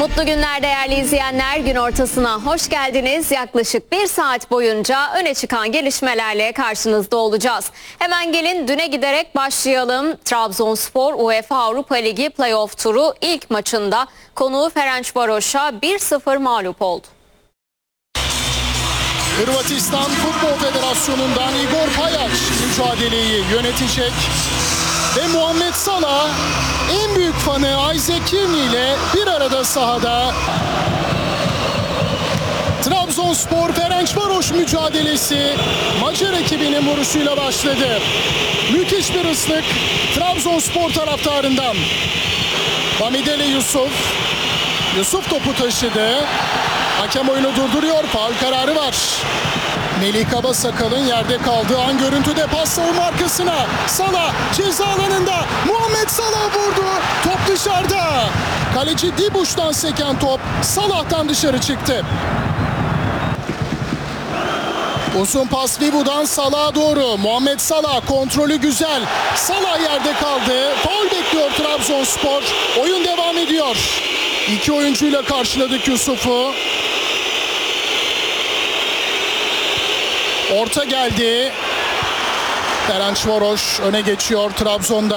Mutlu günler değerli izleyenler. Gün ortasına hoş geldiniz. Yaklaşık bir saat boyunca öne çıkan gelişmelerle karşınızda olacağız. Hemen gelin düne giderek başlayalım. Trabzonspor UEFA Avrupa Ligi Playoff turu ilk maçında konuğu Ferencvaros'a 1-0 mağlup oldu. Hırvatistan Futbol Federasyonu'ndan Igor Pajac mücadeleyi yönetecek. Ve Muhammed Salah en büyük fanı Isaac Kearney ile bir arada sahada. Trabzonspor Ferencvaros mücadelesi Macar ekibinin vuruşuyla başladı. Müthiş bir ıslık Trabzonspor taraftarından. Bamidele Yusuf topu taşıdı. Hakem oyunu durduruyor. Faul kararı var. Melih Kabasakal'ın yerde kaldığı an görüntüde pas savunma arkasına. Salah ceza alanında. Muhammed Salah vurdu. Top dışarıda. Kaleci Dibuş'tan seken top Salah'tan dışarı çıktı. Uzun pas Vibu'dan Salah'a doğru. Muhammed Salah kontrolü güzel. Salah yerde kaldı. Faul bekliyor Trabzonspor. Oyun devam ediyor. İki oyuncuyla karşıladık Yusuf'u. Orta geldi. Ferencvaros öne geçiyor Trabzon'da.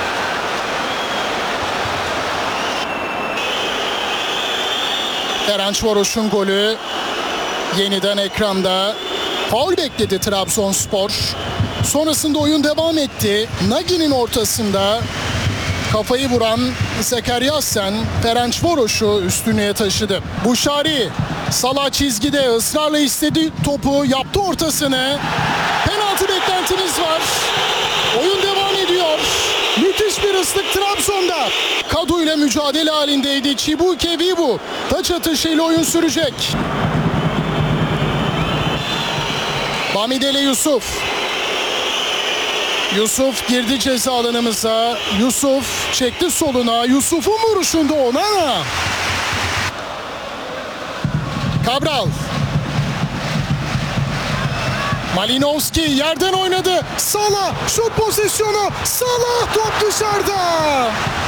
Ferencvaros'un golü yeniden ekranda. Faul bekledi Trabzonspor. Sonrasında oyun devam etti. Nagi'nin ortasında kafayı vuran Zekeryasen Ferencvaros'u üstünlüğe taşıdı. Buşari Salah çizgide ısrarla istedi topu, yaptı ortasını. Penaltı beklentimiz var. Oyun devam ediyor. Müthiş bir ıslık Trabzon'da. Kadu ile mücadele halindeydi. Chibuike Vibu taç atışıyla oyun sürecek. Bamidele Yusuf girdi ceza alanımıza. Yusuf çekti soluna. Yusuf'un vuruşunda Onana. Cabral. Malinovski yerden oynadı. Salah şut pozisyonu. Salah top dışarıda.